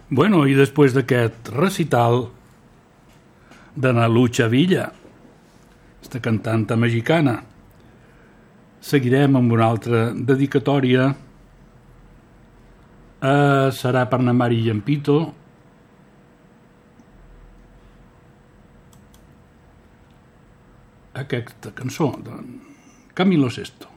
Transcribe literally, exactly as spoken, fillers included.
Bueno, i després d'aquest recital de na Lucha Villa, esta cantanta mexicana, seguirem amb una altra dedicatòria. Uh, serà per na Mari Llampito, aquesta cançó de Camilo Sesto.